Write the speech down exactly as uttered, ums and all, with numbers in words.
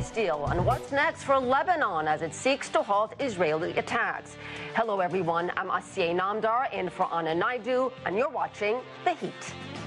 this deal and what's next for Lebanon as it seeks to halt Israeli attacks. Hello, everyone. I'm Asiye Namdar in for Anna Naidu, and you're watching The Heat.